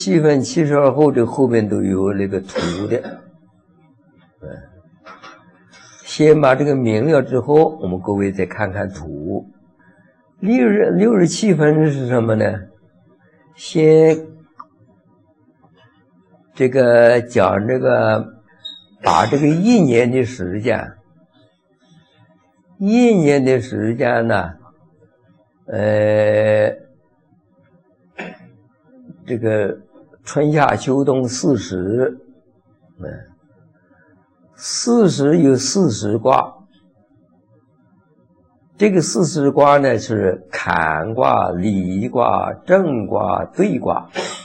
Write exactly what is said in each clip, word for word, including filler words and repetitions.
七分七十二后，这后面都有那个图的。嗯，先把这个明了之后，我们各位再看看图。六十六十七分是什么呢？先这个讲这个，把这个一年的时间，一年的时间呢，呃，这个春夏秋冬四时，嗯，四时有四时卦。这个四时卦呢是坎卦、离卦、震卦、兑卦，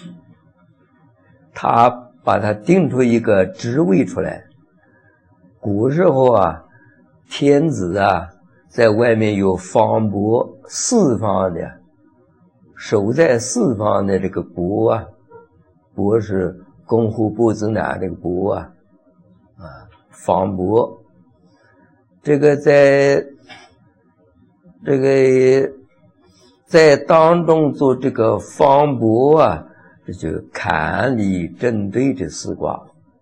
他把它定出一个职位出来。古时候啊，天子啊在外面有方伯，四方的，守在四方的这个伯啊，伯是公户伯子男这个伯啊，啊，方伯，这个在这个在当中做这个方伯啊，这就坎离震兑这四卦。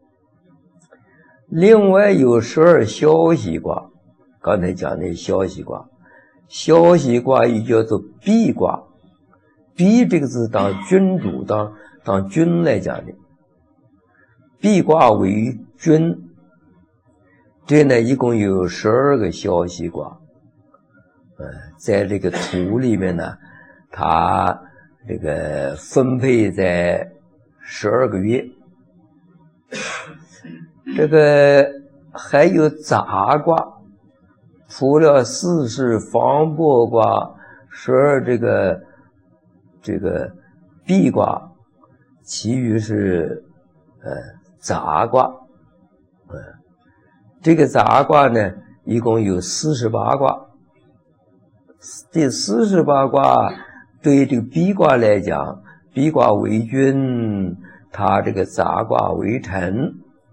另外有十二消息卦，刚才讲的消息卦，消息卦又叫做弼卦。弼这个字当君主，当当君来讲的，弼卦为君。这呢一共有十二个消息卦。呃，在这个图里面呢，它这个分配在十二个月。这个还有杂卦，除了四是方伯卦、十二这个这个弼卦，其余是呃杂卦。呃，这个杂卦呢，一共有四十八卦。这四十八卦对这个弼卦来讲，弼卦为君，它这个杂卦为臣。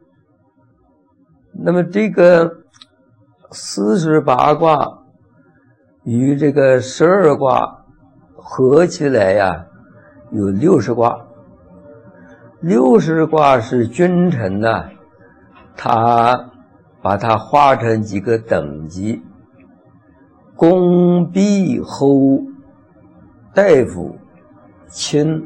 那么这个四十八卦与这个十二卦合起来呀，有六十卦。六十卦是君臣呐，他把它划成几个等级。公、弼、侯、大夫、卿，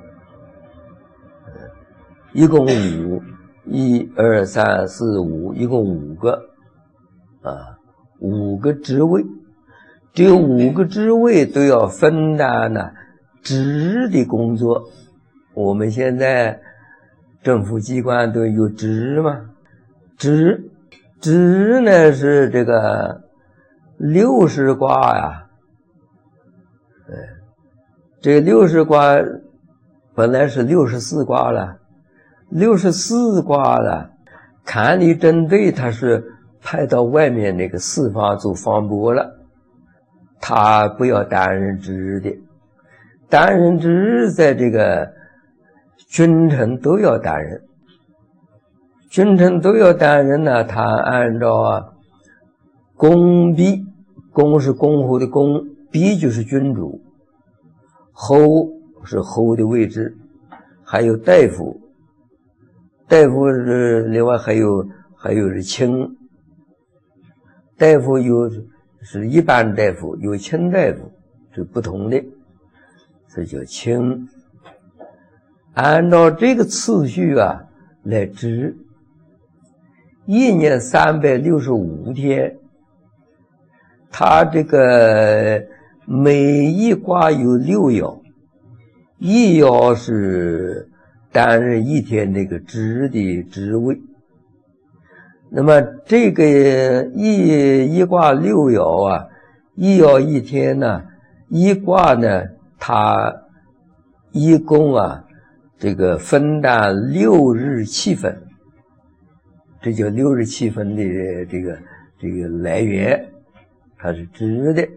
一共五，一二三四五，一共五个，啊，五个职位。这五个职位都要分担呢职的工作。我们现在政府机关都有职嘛，职职呢是这个。六十卦呀，呃，这六十卦本来是六十四卦了，六十四卦了，坎离震兑他是派到外面那个四方做方伯了，他不要担任职的，担任职在这个君臣都要担任，君臣都要担任呢，他按照啊。公弼，公是公侯的公，弼就是君主，侯是侯的位置，还有大夫，大夫是另外还有还有是卿，大夫有是一般大夫，有卿大夫，是不同的，这叫卿。按照这个次序啊来治，一年三百六十五天。它这个每一卦有六爻，一爻是担任一天那个职的职位。那么这个一一卦六爻啊，一爻一天呢，一卦呢，它一共啊，这个分担六日七分，这叫六日七分的这个这个来源。它是直的。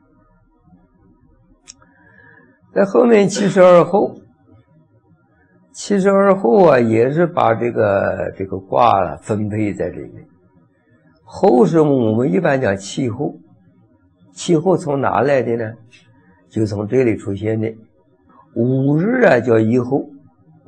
在后面七十二候，七十二候啊，也是把这个这个卦啊分配在这里面。候是我们一般讲气候，气候从哪来的呢？就从这里出现的。五日啊叫一候，